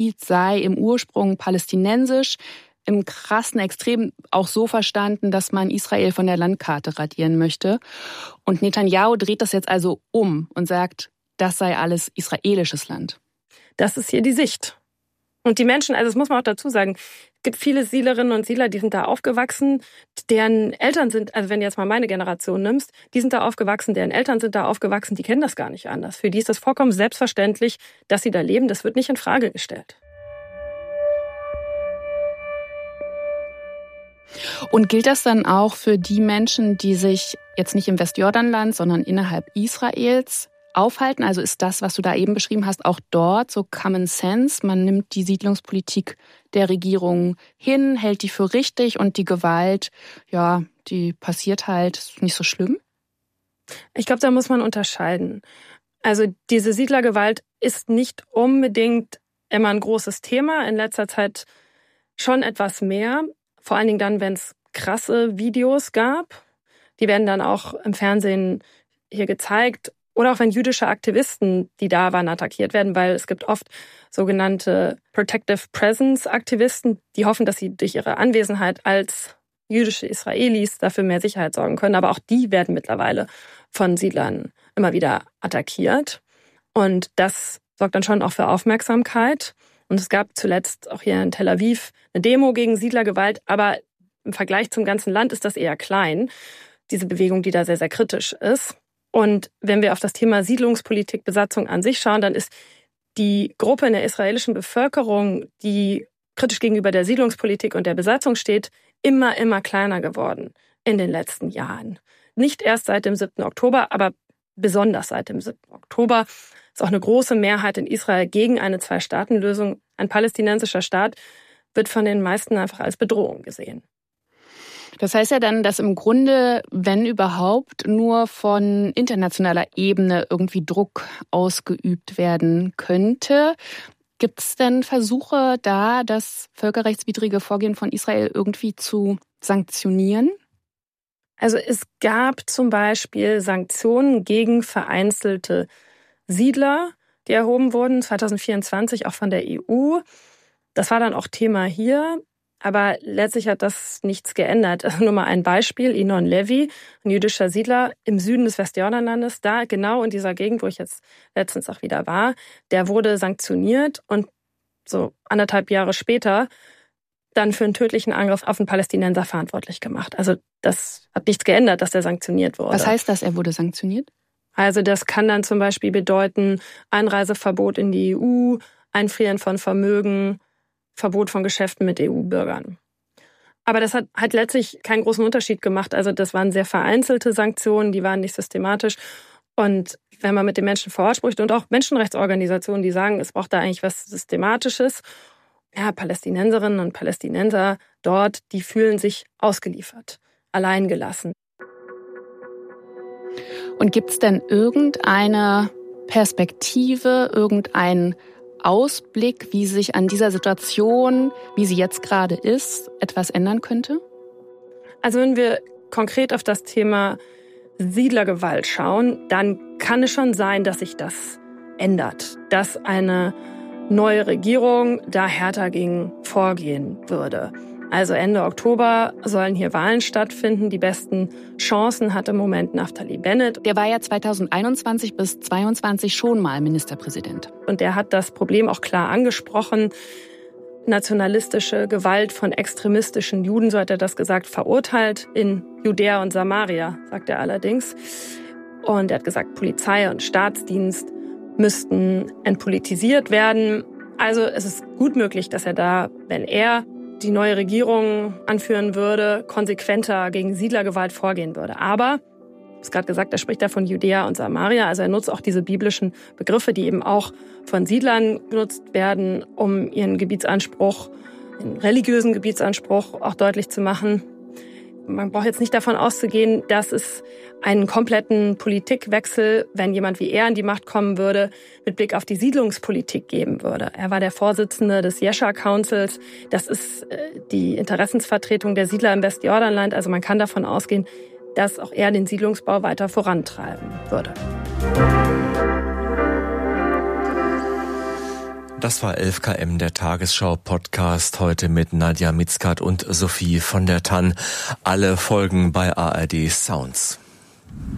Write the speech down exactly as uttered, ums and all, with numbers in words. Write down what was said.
Gebiet sei im Ursprung palästinensisch, im krassen Extrem auch so verstanden, dass man Israel von der Landkarte radieren möchte. Und Netanyahu dreht das jetzt also um und sagt, das sei alles israelisches Land. Das ist hier die Sicht. Und die Menschen, also das muss man auch dazu sagen, es gibt viele Siedlerinnen und Siedler, die sind da aufgewachsen, deren Eltern sind, also wenn du jetzt mal meine Generation nimmst, die sind da aufgewachsen, deren Eltern sind da aufgewachsen, die kennen das gar nicht anders. Für die ist das vollkommen selbstverständlich, dass sie da leben. Das wird nicht in Frage gestellt. Und gilt das dann auch für die Menschen, die sich jetzt nicht im Westjordanland, sondern innerhalb Israels aufhalten? Also ist das, was du da eben beschrieben hast, auch dort so Common Sense? Man nimmt die Siedlungspolitik der Regierung hin, hält die für richtig und die Gewalt, ja, die passiert halt, ist nicht so schlimm? Ich glaube, da muss man unterscheiden. Also diese Siedlergewalt ist nicht unbedingt immer ein großes Thema, in letzter Zeit schon etwas mehr. Vor allen Dingen dann, wenn es krasse Videos gab. Die werden dann auch im Fernsehen hier gezeigt. Oder auch wenn jüdische Aktivisten, die da waren, attackiert werden, weil es gibt oft sogenannte Protective Presence Aktivisten, die hoffen, dass sie durch ihre Anwesenheit als jüdische Israelis dafür mehr Sicherheit sorgen können. Aber auch die werden mittlerweile von Siedlern immer wieder attackiert. Und das sorgt dann schon auch für Aufmerksamkeit. Und es gab zuletzt auch hier in Tel Aviv eine Demo gegen Siedlergewalt. Aber im Vergleich zum ganzen Land ist das eher klein, diese Bewegung, die da sehr, sehr kritisch ist. Und wenn wir auf das Thema Siedlungspolitik, Besatzung an sich schauen, dann ist die Gruppe in der israelischen Bevölkerung, die kritisch gegenüber der Siedlungspolitik und der Besatzung steht, immer, immer kleiner geworden in den letzten Jahren. Nicht erst seit dem siebten Oktober, aber besonders seit dem siebten Oktober ist auch eine große Mehrheit in Israel gegen eine Zwei-Staaten-Lösung. Ein palästinensischer Staat wird von den meisten einfach als Bedrohung gesehen. Das heißt ja dann, dass im Grunde, wenn überhaupt, nur von internationaler Ebene irgendwie Druck ausgeübt werden könnte. Gibt es denn Versuche da, das völkerrechtswidrige Vorgehen von Israel irgendwie zu sanktionieren? Also es gab zum Beispiel Sanktionen gegen vereinzelte Siedler, die erhoben wurden, zwanzig vierundzwanzig auch von der E U. Das war dann auch Thema hier. Aber letztlich hat das nichts geändert. Also nur mal ein Beispiel. Inon Levy, ein jüdischer Siedler im Süden des Westjordanlandes, da genau in dieser Gegend, wo ich jetzt letztens auch wieder war, der wurde sanktioniert und so anderthalb Jahre später dann für einen tödlichen Angriff auf einen Palästinenser verantwortlich gemacht. Also das hat nichts geändert, dass der sanktioniert wurde. Was heißt das, er wurde sanktioniert? Also das kann dann zum Beispiel bedeuten Einreiseverbot in die E U, Einfrieren von Vermögen, Verbot von Geschäften mit E U-Bürgern. Aber das hat, hat letztlich keinen großen Unterschied gemacht. Also das waren sehr vereinzelte Sanktionen, die waren nicht systematisch. Und wenn man mit den Menschen vor Ort spricht und auch Menschenrechtsorganisationen, die sagen, es braucht da eigentlich was Systematisches, ja, Palästinenserinnen und Palästinenser dort, die fühlen sich ausgeliefert, alleingelassen. Und gibt es denn irgendeine Perspektive, irgendein Ausblick, wie sich an dieser Situation, wie sie jetzt gerade ist, etwas ändern könnte? Also wenn wir konkret auf das Thema Siedlergewalt schauen, dann kann es schon sein, dass sich das ändert, dass eine neue Regierung da härter gegen vorgehen würde. Also Ende Oktober sollen hier Wahlen stattfinden. Die besten Chancen hat im Moment Naftali Bennett. Der war ja zweitausendeinundzwanzig bis zweitausendzweiundzwanzig schon mal Ministerpräsident. Und der hat das Problem auch klar angesprochen. Nationalistische Gewalt von extremistischen Juden, so hat er das gesagt, verurteilt in Judäa und Samaria, sagt er allerdings. Und er hat gesagt, Polizei und Staatsdienst müssten entpolitisiert werden. Also es ist gut möglich, dass er da, wenn er die neue Regierung anführen würde, konsequenter gegen Siedlergewalt vorgehen würde. Aber, ich habe es gerade gesagt, er spricht da von Judäa und Samaria, also er nutzt auch diese biblischen Begriffe, die eben auch von Siedlern genutzt werden, um ihren Gebietsanspruch, den religiösen Gebietsanspruch auch deutlich zu machen. Man braucht jetzt nicht davon auszugehen, dass es einen kompletten Politikwechsel, wenn jemand wie er an die Macht kommen würde, mit Blick auf die Siedlungspolitik geben würde. Er war der Vorsitzende des Yesha Councils. Das ist die Interessensvertretung der Siedler im Westjordanland. Also man kann davon ausgehen, dass auch er den Siedlungsbau weiter vorantreiben würde. Das war elf Kilometer, der Tagesschau-Podcast, heute mit Nadja Mitzkat und Sophie von der Tann. Alle Folgen bei A R D Sounds.